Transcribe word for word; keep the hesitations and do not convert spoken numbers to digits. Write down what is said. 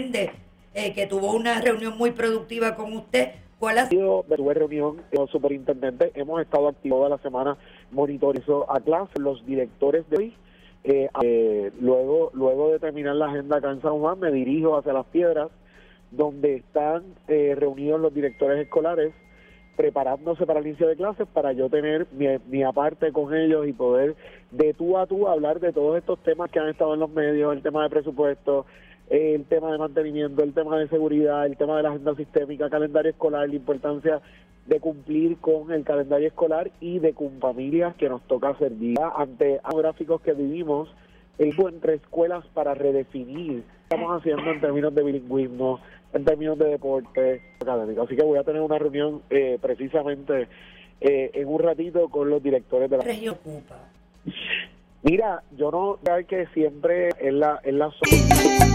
entiende eh, que tuvo una reunión muy productiva con usted. ¿Cuál ha sido? Tuve reunión con el superintendente, hemos estado activos toda la semana monitorizando a clase los directores de hoy. Eh, eh, luego, luego de terminar la agenda acá en San Juan, me dirijo hacia Las Piedras, donde están eh, reunidos los directores escolares, preparándose para el inicio de clases, para yo tener mi, mi aparte con ellos y poder de tú a tú hablar de todos estos temas que han estado en los medios, el tema de presupuesto, el tema de mantenimiento, el tema de seguridad, el tema de la agenda sistémica, calendario escolar, la importancia de cumplir con el calendario escolar y de con familias que nos toca servir ante los gráficos que vivimos, el entre escuelas para redefinir qué estamos haciendo en términos de bilingüismo, en términos de deporte académico. Así que voy a tener una reunión eh, precisamente eh, en un ratito con los directores de la región ocupa? Mira, yo no creo que siempre es la, es la zona